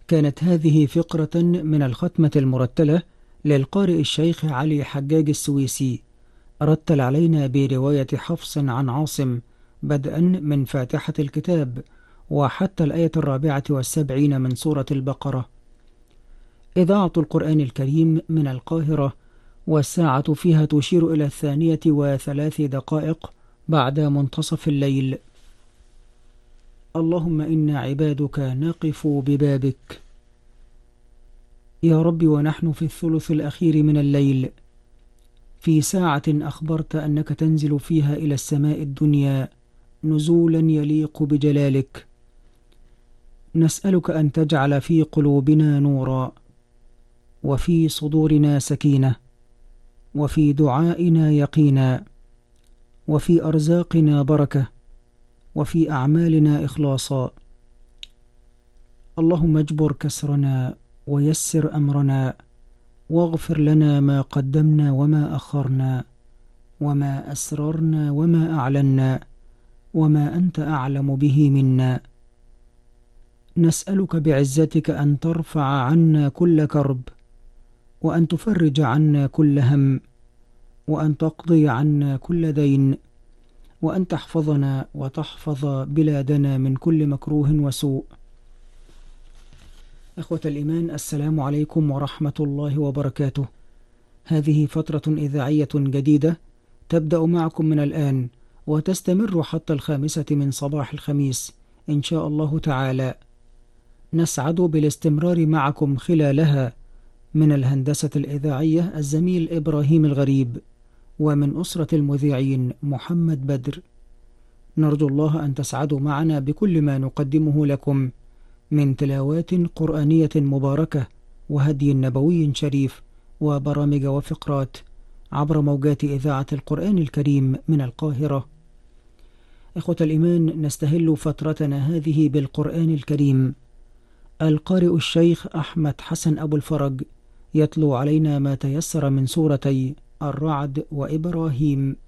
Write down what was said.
كانت هذه فقرة من الختمة المرتلة للقارئ الشيخ علي حجاج السويسي، رتل علينا برواية حفص عن عاصم بدءا من فاتحة الكتاب وحتى الآية 74 من سورة البقرة. إذاعة القرآن الكريم من القاهرة، والساعة فيها تشير إلى 2:03 بعد منتصف الليل. اللهم إنا عبادك نقف ببابك يا رب، ونحن في الثلث الأخير من الليل، في ساعة أخبرت أنك تنزل فيها إلى السماء الدنيا نزولا يليق بجلالك. نسألك أن تجعل في قلوبنا نورا، وفي صدورنا سكينة، وفي دعائنا يقينا، وفي أرزاقنا بركة، وفي أعمالنا إخلاصا. اللهم اجبر كسرنا ويسر أمرنا، واغفر لنا ما قدمنا وما أخرنا، وما أسررنا وما أعلنا، وما أنت أعلم به منا. نسألك بعزتك أن ترفع عنا كل كرب، وأن تفرج عنا كل هم، وأن تقضي عنا كل دين، وأن تحفظنا وتحفظ بلادنا من كل مكروه وسوء. إخوة الإيمان، السلام عليكم ورحمة الله وبركاته. هذه فترة إذاعية جديدة تبدأ معكم من الآن، وتستمر حتى 5 من صباح الخميس إن شاء الله تعالى. نسعد بالاستمرار معكم خلالها. من الهندسة الإذاعية الزميل إبراهيم الغريب، ومن أسرة المذيعين محمد بدر. نرجو الله أن تسعدوا معنا بكل ما نقدمه لكم من تلاوات قرآنية مباركة، وهدي نبوي شريف، وبرامج وفقرات عبر موجات إذاعة القرآن الكريم من القاهرة. إخوة الإيمان، نستهل فترتنا هذه بالقرآن الكريم. القارئ الشيخ أحمد حسن أبو الفرج يتلو علينا ما تيسر من سورتي الرعد وإبراهيم.